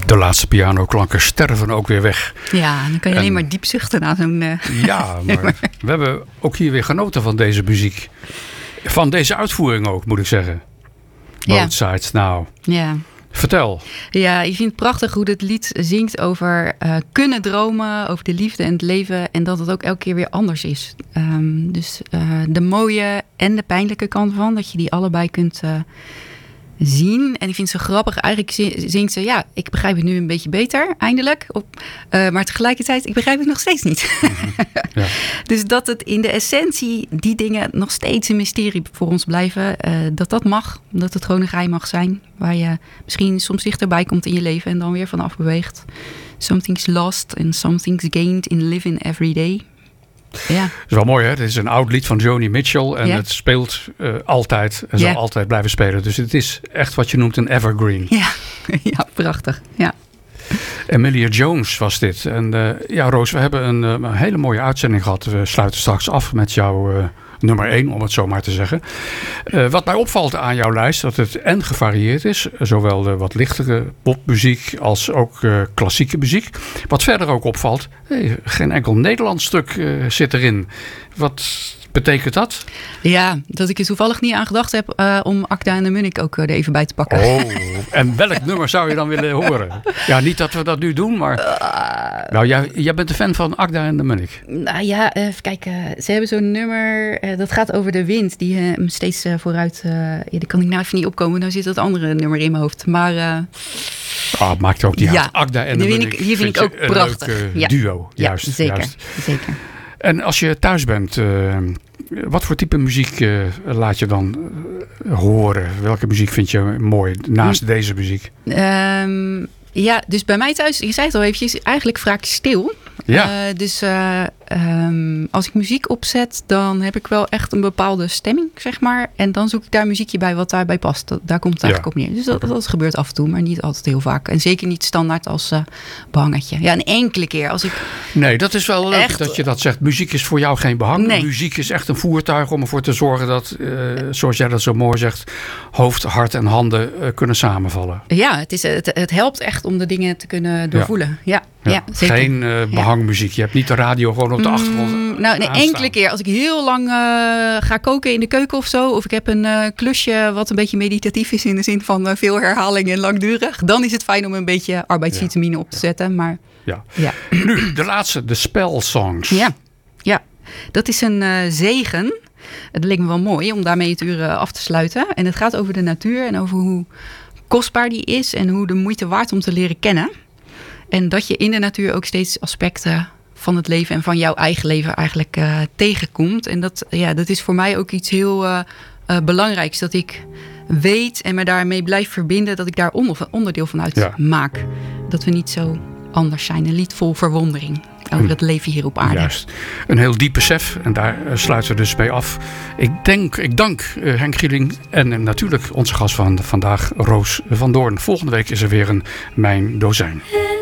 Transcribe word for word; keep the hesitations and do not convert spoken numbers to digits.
De laatste pianoklanken sterven ook weer weg. Ja, dan kan je en, alleen maar diep zuchten na zo'n... Uh... Ja, maar we hebben ook hier weer genoten van deze muziek. Van deze uitvoering ook, moet ik zeggen. Both Ja. Sides Now. Ja. Vertel. Ja, ik vind het prachtig hoe dit lied zingt over uh, kunnen dromen, over de liefde en het leven. En dat het ook elke keer weer anders is. Um, dus uh, de mooie en de pijnlijke kant van, dat je die allebei kunt uh, zien. En ik vind het zo grappig. Eigenlijk zingt ze, ja, ik begrijp het nu een beetje beter, eindelijk. Op, uh, maar tegelijkertijd, ik begrijp het nog steeds niet. Mm-hmm. Ja. Dus dat het in de essentie, die dingen nog steeds een mysterie voor ons blijven. Uh, dat dat mag, dat het gewoon een geheim mag zijn. Waar je misschien soms dichterbij komt in je leven en dan weer vanaf beweegt. Something's lost and something's gained in living every day. Ja. Dat is wel mooi, hè? Het is een oud lied van Joni Mitchell. En ja. het speelt uh, altijd en ja. zal altijd blijven spelen. Dus het is echt wat je noemt een evergreen. Ja, ja prachtig. Ja. Emilia Jones was dit. En uh, ja, Roos, we hebben een, uh, een hele mooie uitzending gehad. We sluiten straks af met jouw uh, nummer één, om het zo maar te zeggen. Uh, wat mij opvalt aan jouw lijst, dat het en gevarieerd is. Zowel de wat lichtere popmuziek als ook uh, klassieke muziek. Wat verder ook opvalt, hey, geen enkel Nederlands stuk uh, zit erin. Wat betekent dat? Ja, dat ik er toevallig niet aan gedacht heb uh, om Akda en de Munnik ook er even bij te pakken. Oh, en welk nummer zou je dan willen horen? Ja, niet dat we dat nu doen, maar... Uh, nou, jij, jij bent een fan van Akda en de Munnik. Nou ja, uh, even kijken. Ze hebben zo'n nummer, uh, dat gaat over de wind. Die hem uh, steeds uh, vooruit... Uh, ja, die kan ik nou even niet opkomen. Dan zit dat andere nummer in mijn hoofd. Maar... Uh, ah, het maakt ook niet ja, uit. Akda en de die Munnik. Vind ik, die vind ik ook een prachtig. Leuk, uh, ja. duo, juist. Ja, zeker, juist. zeker. En als je thuis bent, uh, wat voor type muziek uh, laat je dan uh, horen? Welke muziek vind je mooi naast mm. deze muziek? Um, ja, dus bij mij thuis, je zei het al eventjes, eigenlijk vaak stil. Ja. Uh, dus uh, um, als ik muziek opzet, dan heb ik wel echt een bepaalde stemming, zeg maar. En dan zoek ik daar muziekje bij wat daarbij past. Dat, daar komt het eigenlijk ja. op neer. Dus dat, dat gebeurt af en toe, maar niet altijd heel vaak. En zeker niet standaard als uh, behangetje. Ja, een enkele keer als ik... Nee, dat is wel leuk echt... dat je dat zegt. Muziek is voor jou geen behang. Nee. Muziek is echt een voertuig om ervoor te zorgen dat, uh, zoals jij dat zo mooi zegt, hoofd, hart en handen uh, kunnen samenvallen. Ja, het, is, het, het helpt echt om de dingen te kunnen doorvoelen. Ja, ja, ja zeker. Geen uh, behangmuziek. Je hebt niet de radio gewoon op de achtergrond. Mm, nou, een enkele keer. Als ik heel lang uh, ga koken in de keuken of zo. Of ik heb een uh, klusje wat een beetje meditatief is in de zin van uh, veel herhaling en langdurig. Dan is het fijn om een beetje arbeidsvitamine ja. op te zetten. Maar, ja. Ja. Nu, de laatste, de spell songs. Ja, ja. Dat is een uh, zegen. Het leek me wel mooi om daarmee het uur uh, af te sluiten. En het gaat over de natuur en over hoe kostbaar die is. En hoe de moeite waard om te leren kennen. En dat je in de natuur ook steeds aspecten van het leven en van jouw eigen leven eigenlijk uh, tegenkomt. En dat, ja, dat is voor mij ook iets heel uh, uh, belangrijks. Dat ik weet en me daarmee blijf verbinden. Dat ik daar onder, onderdeel van uit ja. maak. Dat we niet zo anders zijn. Een lied vol verwondering over het leven hier op aarde. Juist. Een heel diep besef. En daar uh, sluiten we dus mee af. Ik, denk, ik dank uh, Henk Gieling en uh, natuurlijk onze gast van vandaag, Roos van Doorn. Volgende week is er weer een Mijn Dozijn.